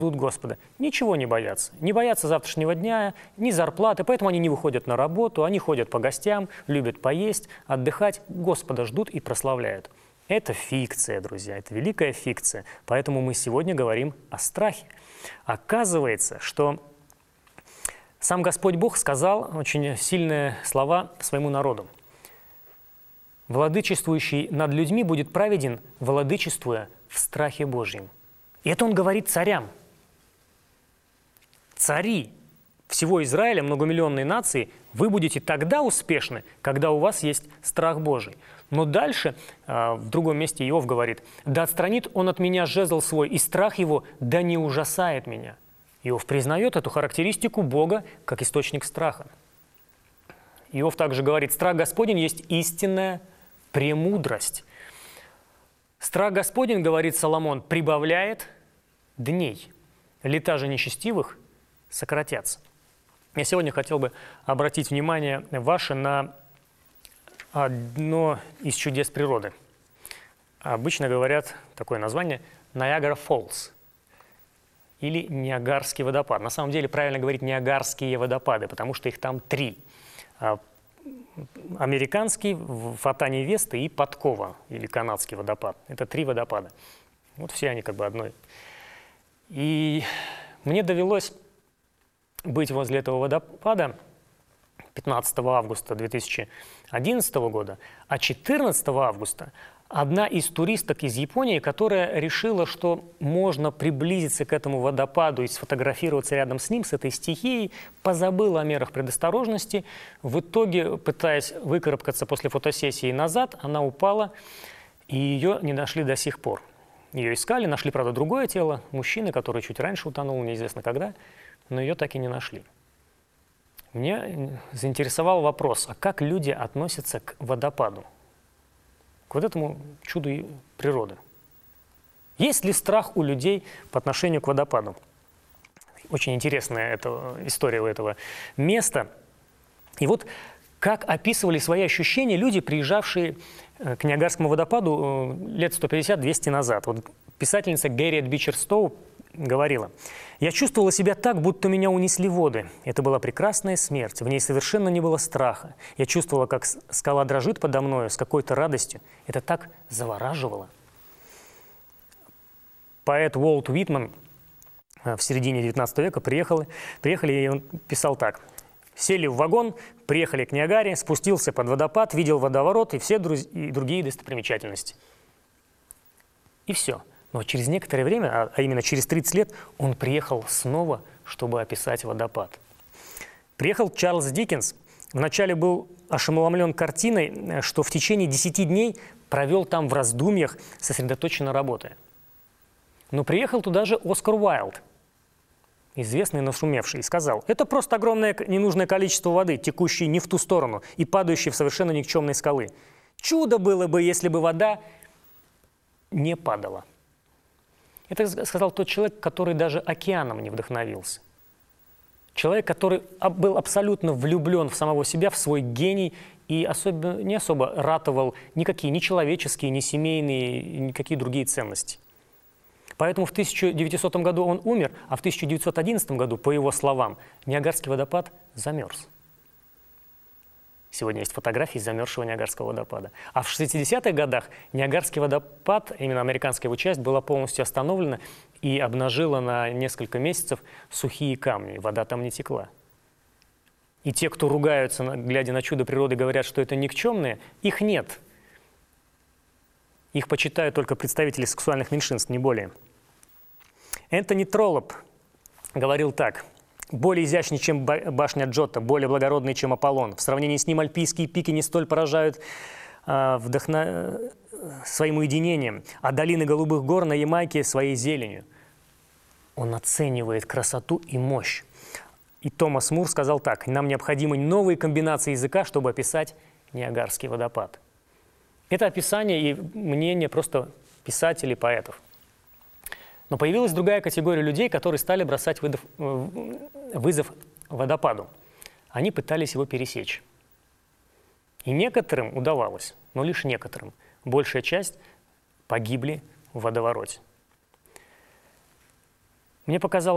ждут Господа, ничего не боятся. Не боятся завтрашнего дня, ни зарплаты, поэтому они не выходят на работу, они ходят по гостям, любят поесть, отдыхать, Господа ждут и прославляют. Это фикция, друзья, это великая фикция. Поэтому мы сегодня говорим о страхе. Оказывается, что сам Господь Бог сказал очень сильные слова своему народу. «Владычествующий над людьми будет праведен, владычествуя в страхе Божьем». И это Он говорит царям. Цари всего Израиля, многомиллионной нации, вы будете тогда успешны, когда у вас есть страх Божий. Но дальше, в другом месте Иов говорит, «Да отстранит он от меня жезл свой, и страх его да не ужасает меня». Иов признает эту характеристику Бога как источник страха. Иов также говорит, «Страх Господень есть истинная премудрость». «Страх Господень, — говорит Соломон, — прибавляет дней, лета же нечестивых сократятся». Я сегодня хотел бы обратить внимание ваше на одно из чудес природы. Обычно говорят такое название Ниагара Фоллс или Ниагарский водопад. На самом деле правильно говорить Ниагарские водопады, потому что их там 3. Американский, Фатани Веста и Подкова, или канадский водопад. Это 3 водопада. Вот все они как бы одной. И мне довелось быть возле этого водопада 15 августа 2011 года, а 14 августа одна из туристок из Японии, которая решила, что можно приблизиться к этому водопаду и сфотографироваться рядом с ним, с этой стихией, позабыла о мерах предосторожности. В итоге, пытаясь выкарабкаться после фотосессии назад, она упала, и ее не нашли до сих пор. Ее искали, нашли, правда, другое тело, мужчины, который чуть раньше утонул, неизвестно когда, но ее так и не нашли. Меня заинтересовал вопрос, а как люди относятся к водопаду, к вот этому чуду природы? Есть ли страх у людей по отношению к водопаду? Очень интересная эта история у этого места. И вот как описывали свои ощущения люди, приезжавшие к Ниагарскому водопаду лет 150-200 назад. Вот писательница Гэрриет Бичер Стоу говорила: «Я чувствовала себя так, будто меня унесли воды. Это была прекрасная смерть, в ней совершенно не было страха. Я чувствовала, как скала дрожит подо мною с какой-то радостью. Это так завораживало». Поэт Уолт Уитман в середине XIX века приехали, и он писал так. «Сели в вагон, приехали к Ниагаре, спустился под водопад, видел водоворот и все другие достопримечательности». И все. Но через некоторое время, а именно через 30 лет, он приехал снова, чтобы описать водопад. Приехал Чарльз Диккенс. Вначале был ошеломлен картиной, что в течение 10 дней провел там в раздумьях, сосредоточенно работая. Но приехал туда же Оскар Уайлд, известный, но шумевший, и сказал: «Это просто огромное ненужное количество воды, текущей не в ту сторону и падающей в совершенно никчемной скалы. Чудо было бы, если бы вода не падала». Это сказал тот человек, который даже океаном не вдохновился. Человек, который был абсолютно влюблен в самого себя, в свой гений и не особо ратовал никакие ни человеческие, ни семейные, никакие другие ценности. Поэтому в 1900 году он умер, а в 1911 году, по его словам, Ниагарский водопад замерз. Сегодня есть фотографии замерзшего Ниагарского водопада. А в 60-х годах Ниагарский водопад, именно американская его часть, была полностью остановлена и обнажила на несколько месяцев сухие камни. Вода там не текла. И те, кто ругаются, глядя на чудо природы, говорят, что это никчемные, их нет. Их почитают только представители сексуальных меньшинств, не более. Энтони Троллоп говорил так: «Более изящнее, чем башня Джотто, более благородный, чем Аполлон. В сравнении с ним альпийские пики не столь поражают своим уединением, а долины голубых гор на Ямайке своей зеленью». Он оценивает красоту и мощь. И Томас Мур сказал так: «Нам необходимы новые комбинации языка, чтобы описать Ниагарский водопад». Это описание и мнение просто писателей, поэтов. Но появилась другая категория людей, которые стали бросать вызов водопаду. Они пытались его пересечь. И некоторым удавалось, но лишь некоторым. Большая часть погибли в водовороте. Мне показалось,